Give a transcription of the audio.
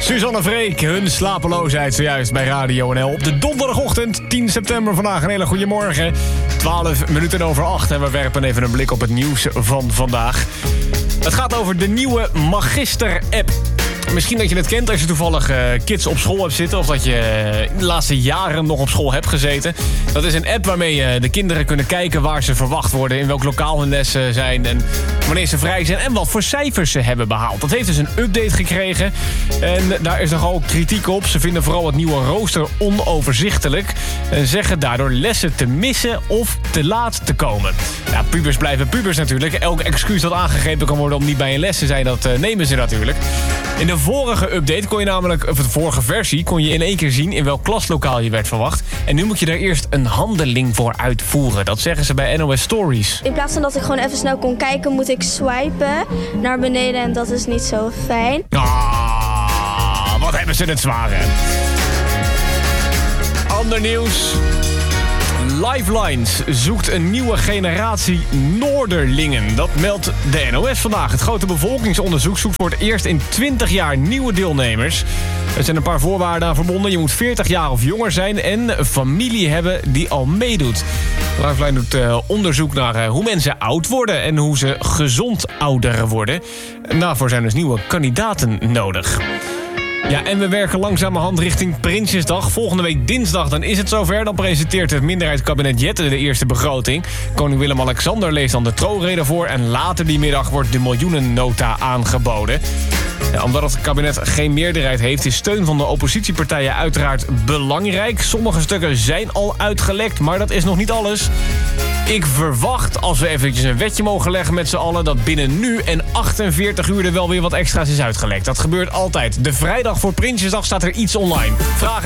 Suzanne Freek, hun slapeloosheid zojuist bij Radio NL. Op de donderdagochtend, 10 september vandaag. Een hele goede morgen. 12 minuten over 8 en we werpen even een blik op het nieuws van vandaag. Het gaat over de nieuwe Magister-app. Misschien dat je het kent als je toevallig kids op school hebt zitten... of dat je de laatste jaren nog op school hebt gezeten. Dat is een app waarmee de kinderen kunnen kijken waar ze verwacht worden... in welk lokaal hun lessen zijn en wanneer ze vrij zijn... en wat voor cijfers ze hebben behaald. Dat heeft dus een update gekregen en daar is nogal kritiek op. Ze vinden vooral het nieuwe rooster onoverzichtelijk... en zeggen daardoor lessen te missen of te laat te komen. Ja, pubers blijven pubers natuurlijk. Elk excuus dat aangegrepen kan worden om niet bij een les te zijn... dat nemen ze natuurlijk. In de vorige update kon je namelijk, of de vorige versie... kon je in één keer zien in welk klaslokaal je werd verwacht. En nu moet je daar eerst een handeling voor uitvoeren. Dat zeggen ze bij NOS Stories. In plaats van dat ik gewoon even snel kon kijken... moet ik swipen naar beneden en dat is niet zo fijn. Ah, wat hebben ze het zwaar, hè? Ander nieuws. Lifelines zoekt een nieuwe generatie Noorderlingen. Dat meldt de NOS vandaag. Het grote bevolkingsonderzoek zoekt voor het eerst in 20 jaar nieuwe deelnemers. Er zijn een paar voorwaarden aan verbonden. Je moet 40 jaar of jonger zijn en een familie hebben die al meedoet. Lifeline doet onderzoek naar hoe mensen oud worden en hoe ze gezond ouder worden. Daarvoor zijn dus nieuwe kandidaten nodig. Ja, en we werken langzamerhand richting Prinsjesdag. Volgende week dinsdag, dan is het zover. Dan presenteert het minderheidskabinet Jette de eerste begroting. Koning Willem-Alexander leest dan de troonrede voor... en later die middag wordt de miljoenennota aangeboden. Ja, omdat het kabinet geen meerderheid heeft... is steun van de oppositiepartijen uiteraard belangrijk. Sommige stukken zijn al uitgelekt, maar dat is nog niet alles. Ik verwacht, als we eventjes een wetje mogen leggen met z'n allen... dat binnen nu en 48 uur er wel weer wat extra's is uitgelekt. Dat gebeurt altijd. De vrijdag voor Prinsjesdag staat er iets online. Vragen